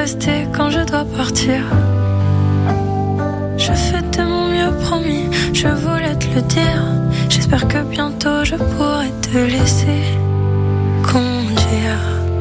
rester quand je dois partir. Je fais de mon mieux, promis, je voulais te le dire. J'espère que bientôt je pourrai te laisser conduire.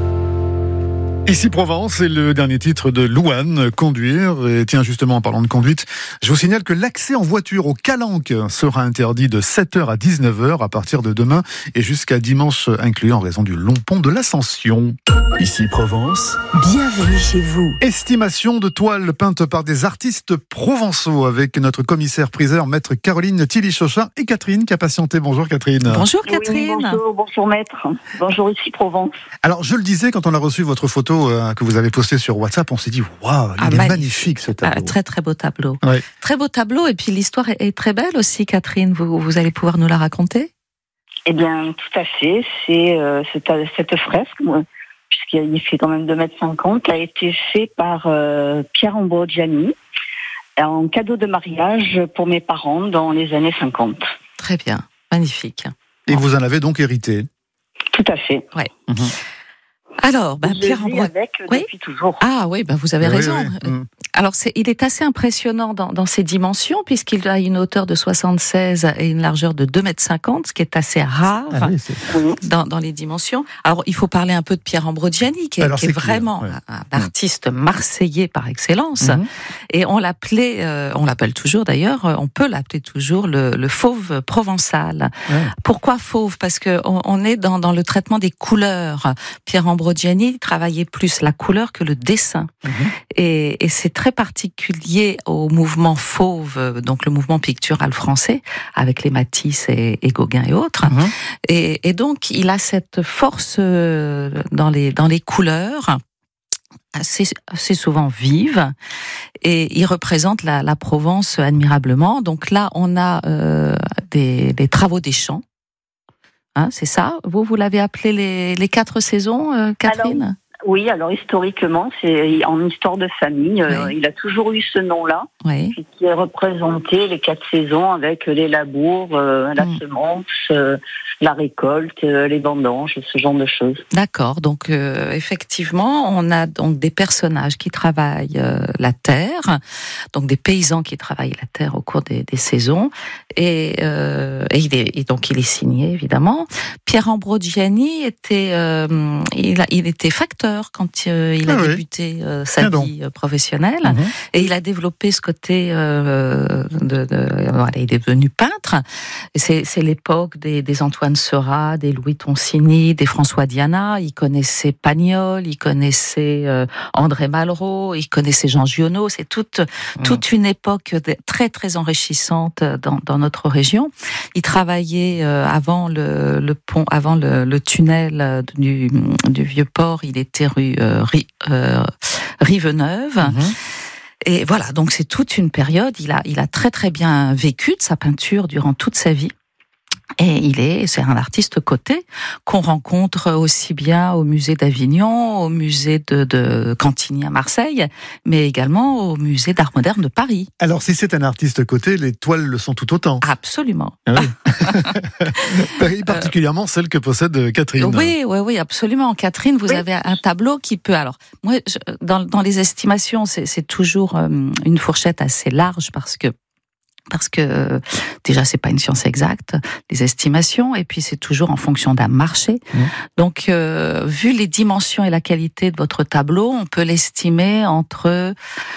Ici Provence, c'est le dernier titre de Louane, Conduire. Et tiens, justement, en parlant de conduite, je vous signale que l'accès en voiture au Calanque sera interdit de 7h à 19h à partir de demain et jusqu'à dimanche inclus en raison du long pont de l'Ascension. Ici Provence, bienvenue chez vous. Estimation de toiles peintes par des artistes provençaux avec notre commissaire-priseur, maître Caroline Tilly-Chauchat et Catherine qui a patienté. Bonjour Catherine. Bonjour Catherine. Oui, bonjour maître. Bonjour ici Provence. Alors je le disais quand on a reçu votre photo que vous avez postée sur WhatsApp, on s'est dit waouh, il est magnifique ce tableau. Très très beau tableau. Ouais. Très beau tableau et puis l'histoire est très belle aussi Catherine. Vous allez pouvoir nous la raconter? Eh bien tout à fait. C'est cette fresque, puisqu'il fait quand même 2,50 m, a été fait par Pierre Ambrosiani en cadeau de mariage pour mes parents dans les années 50. Très bien, magnifique. Et vous en avez donc hérité? Tout à fait. Ouais. Alors, Pierre Ambrosiani depuis toujours. Ah oui, vous avez raison. Oui. Alors, il est assez impressionnant dans ses dimensions, puisqu'il a une hauteur de 76 et une largeur de 2,50 m, ce qui est assez rare dans les dimensions. Alors, il faut parler un peu de Pierre Ambrosiani, qui est vraiment un artiste marseillais par excellence. Et on l'appelle toujours d'ailleurs, on peut l'appeler toujours le fauve provençal. Pourquoi fauve? Parce que on est dans le traitement des couleurs. Pierre Ambrosiani travaillait plus la couleur que le dessin. Et c'est très particulier au mouvement fauve, donc le mouvement pictural français, avec les Matisse et Gauguin et autres. Et donc, il a cette force dans les couleurs, assez souvent vive, et il représente la Provence admirablement. Donc là, on a des travaux des champs. C'est ça? Vous l'avez appelé les 4 saisons, Catherine? Oui, alors historiquement, c'est en histoire de famille, il a toujours eu ce nom-là, qui représentait les 4 saisons avec les labours, la semence, la récolte, les vendanges, ce genre de choses. D'accord, donc effectivement, on a donc des personnages qui travaillent la terre, donc des paysans qui travaillent la terre au cours des saisons, et il est signé évidemment. Pierre Ambrosiani il était facteur quand il a débuté sa vie professionnelle, et il a développé ce côté il est devenu peintre. Et c'est l'époque des Antoine Seurat, des Louis Toncini, des François Diana. Il connaissait Pagnol, il connaissait André Malraux, il connaissait Jean Giono. C'est toute une époque très très enrichissante dans notre région. Il travaillait avant le pont, avant le tunnel du Vieux-Port. Il était rue Riveneuve. Et voilà, donc c'est toute une période. Il a très très bien vécu de sa peinture durant toute sa vie. Et c'est un artiste coté qu'on rencontre aussi bien au musée d'Avignon, au musée de Cantigny à Marseille, mais également au musée d'art moderne de Paris. Alors si c'est un artiste coté, les toiles le sont tout autant. Absolument. Particulièrement celle que possède Catherine. Oui, absolument. Catherine, vous avez un tableau qui peut... Alors, moi, dans les estimations, c'est toujours une fourchette assez large parce que déjà c'est pas une science exacte, les estimations, et puis c'est toujours en fonction d'un marché. Donc vu les dimensions et la qualité de votre tableau, on peut l'estimer entre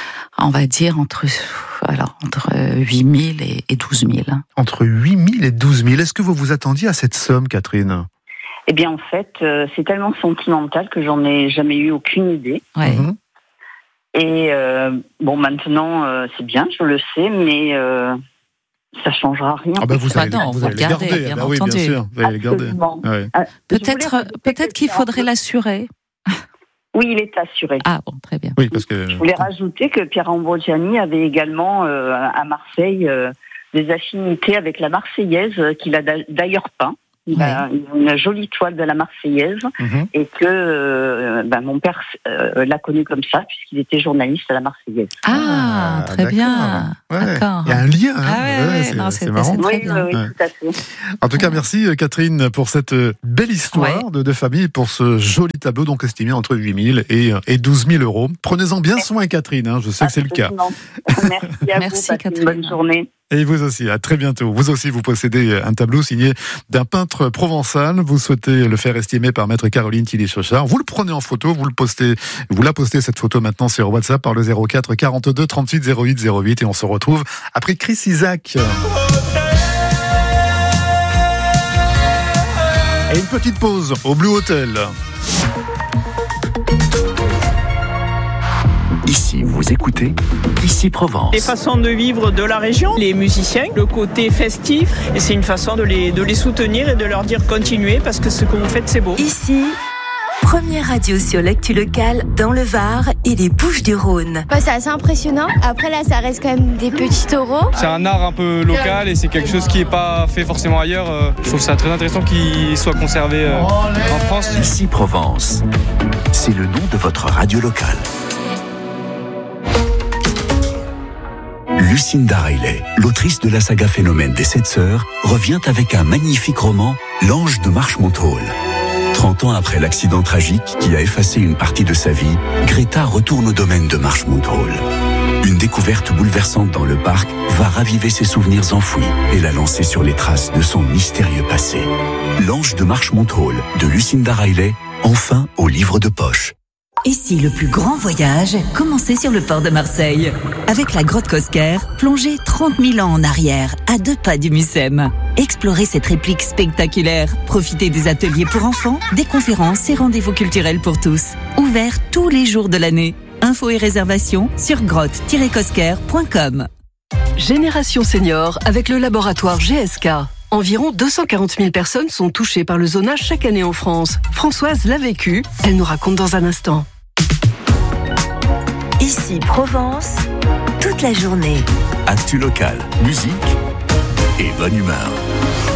8 000 et 12 000. Entre 8 000 et 12 000. Est-ce que vous vous attendiez à cette somme, Catherine? Eh bien en fait, c'est tellement sentimental que j'en ai jamais eu aucune idée. Et maintenant, c'est bien, je le sais, mais ça changera rien. Vous allez le garder, bien entendu. Bien sûr, vous allez le garder. Peut-être qu'il faudrait l'assurer. Oui, il est assuré. Ah bon, très bien. Oui, parce que... Je voulais rajouter que Pierre Ambrosiani avait également à Marseille des affinités avec la Marseillaise qu'il a d'ailleurs peint. Il a une jolie toile de la Marseillaise et que mon père l'a connu comme ça puisqu'il était journaliste à la Marseillaise. Ah, très bien. Ouais. D'accord. Il y a un lien. C'est marrant. Oui, tout à fait. En tout cas, merci Catherine pour cette belle histoire de famille, pour ce joli tableau, donc estimé entre 8 000 et 12 000 euros. Prenez-en bien soin, Catherine. Je sais que c'est le cas. Merci à vous. Catherine. Une bonne journée. Et vous aussi, à très bientôt. Vous aussi, vous possédez un tableau signé d'un peintre provençal. Vous souhaitez le faire estimer par maître Caroline Tilly-Chauchard. Vous le prenez en photo, vous la postez cette photo maintenant sur WhatsApp par le 04 42 38 08 08 et on se retrouve après Chris Isaak. Et une petite pause au Blue Hotel. Ici, vous écoutez Ici Provence. Les façons de vivre de la région, les musiciens, le côté festif, et c'est une façon de les soutenir et de leur dire continuez parce que ce que vous faites c'est beau. Ici, première radio sur l'actu locale dans le Var et les Bouches-du-Rhône. C'est assez impressionnant. Après là, ça reste quand même des petits taureaux. C'est un art un peu local et c'est quelque chose qui n'est pas fait forcément ailleurs. Je trouve ça très intéressant qu'il soit conservé en France. Ici Provence, c'est le nom de votre radio locale. Lucinda Riley, l'autrice de la saga Phénomène des 7 sœurs, revient avec un magnifique roman, L'Ange de Marshmont-Hall. 30 ans après l'accident tragique qui a effacé une partie de sa vie, Greta retourne au domaine de Marshmont-Hall. Une découverte bouleversante dans le parc va raviver ses souvenirs enfouis et la lancer sur les traces de son mystérieux passé. L'Ange de Marshmont-Hall de Lucinda Riley, enfin au livre de poche. Et si le plus grand voyage commençait sur le port de Marseille? Avec la grotte Cosquer, plongez 30 000 ans en arrière, à 2 pas du Mucem. Explorez cette réplique spectaculaire, profitez des ateliers pour enfants, des conférences et rendez-vous culturels pour tous. Ouverts tous les jours de l'année. Infos et réservations sur grotte-cosquer.com. Génération Senior avec le laboratoire GSK. Environ 240 000 personnes sont touchées par le zonage chaque année en France. Françoise l'a vécu, elle nous raconte dans un instant. Ici Provence, toute la journée. Actu locale, musique et bonne humeur.